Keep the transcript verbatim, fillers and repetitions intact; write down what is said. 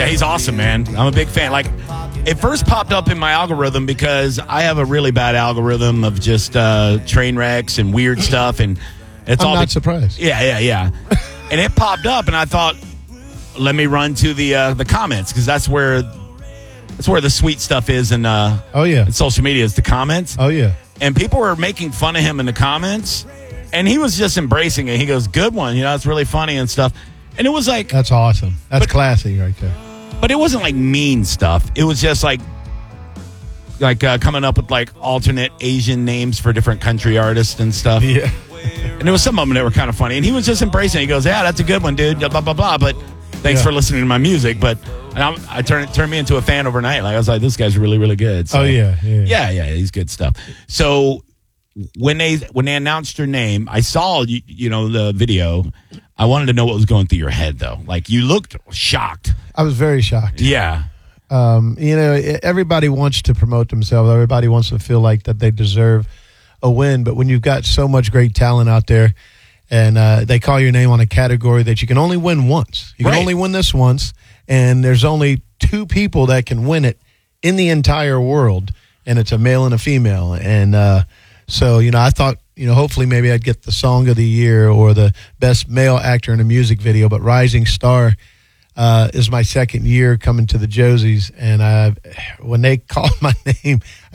he's awesome, man. I'm a big fan. Like, it first popped up in my algorithm because I have a really bad algorithm of just uh, train wrecks and weird stuff, and it's I'm all not be- surprised. Yeah, yeah, yeah. And it popped up, and I thought, let me run to the uh, the comments because that's where that's where the sweet stuff is in, uh, Oh, yeah. in social media is the comments. Oh, yeah. And people were making fun of him in the comments, and he was just embracing it. He goes, good one, you know, it's really funny and stuff. And it was like, That's awesome. That's But- classy right there. but it wasn't like mean stuff. It was just like, like uh, coming up with like alternate Asian names for different country artists and stuff. Yeah. And there was some of them that were kind of funny. And he was just embracing it. He goes, yeah, that's a good one, dude, blah, blah, blah. But thanks Yeah. for listening to my music. But and I'm, I turned turned me into a fan overnight. Like I was like, this guy's really, really good. So, Oh, yeah, yeah. yeah, yeah, he's good stuff. So when they when they announced your name, I saw you, you know the video. I wanted to know what was going through your head, though. Like you looked shocked. I was very shocked. Yeah, Um, you know, e- everybody wants to promote themselves. Everybody wants to feel like that they deserve a win. But when you've got so much great talent out there and uh, they call your name on a category that you can only win once. You can Right. only win this once, and there's only two people that can win it in the entire world, and it's a male and a female. And uh, so, you know, I thought, you know, hopefully maybe I'd get the Song of the Year or the Best Male Actor in a Music Video, but Rising Star uh, is my second year coming to the Josies, and I, when they called my name,